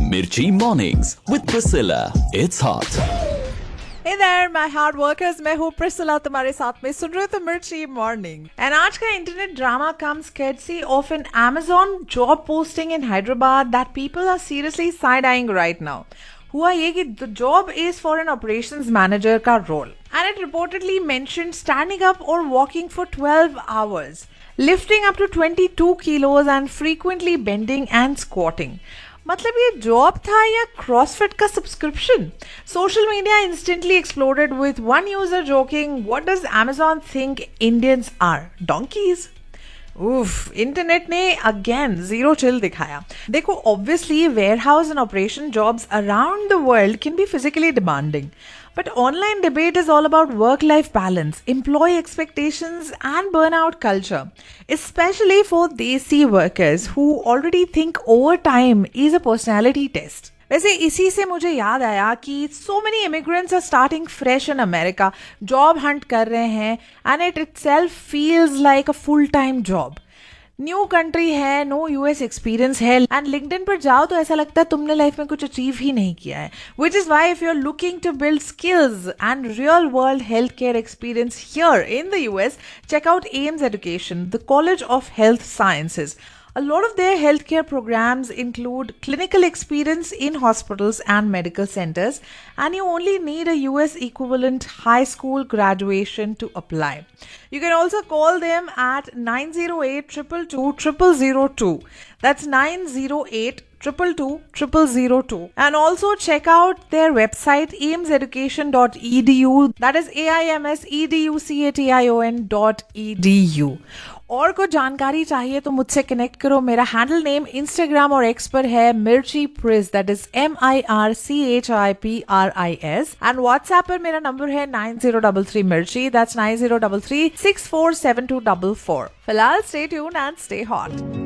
Mirchi Mornings with Priscilla. It's hot. Hey there, my hard workers. मैं हूँ Priscilla, तुम्हारे साथ में सुन रहे हो तो मिर्ची मॉर्निंग. एंड आज का internet drama comes courtesy of an Amazon job posting in Hyderabad that people are seriously side-eyeing right now. हुआ ये कि the job is for an operations manager का role. And it reportedly mentioned standing up or walking for 12 hours, lifting up to 22 kilos and frequently bending and squatting. मतलब ये job था या CrossFit का subscription? Social media instantly exploded with one user joking, what does Amazon think Indians are, donkey's? उफ, internet ने again zero chill दिखाया. देखो, obviously warehouse and operation jobs around the world can be physically demanding, but online debate is all about work-life balance, employee expectations and burnout culture, especially for desi workers who already think overtime is a personality test. वैसे इसी से मुझे याद आया कि so many immigrants are starting fresh in America, job hunt कर रहे हैं and it itself feels like a full-time job. New country है, नो यूएस एक्सपीरियंस है एंड लिंक्डइन पर जाओ तो ऐसा लगता है तुमने लाइफ में कुछ अचीव ही नहीं किया है. Which is why if you are looking to build skills and real world health care experience here in the US, check out AIIMS education, the college of health sciences. A lot of their healthcare programs include clinical experience in hospitals and medical centers, and you only need a US equivalent high school graduation to apply. You can also call them at 908-222-0002. That's 908-222-0002. And also check out their website aimseducation.edu. That is AIMSEDUCATION.edu. और को जानकारी चाहिए तो मुझसे connect करो. मेरा handle name Instagram और x पर है मिर्ची प्रिस, that is MIRCHIPRIS. And WhatsApp पर मेरा नंबर है 9033 मिर्ची, दैट्स 9033 647244. फिलहाल stay tuned and stay hot.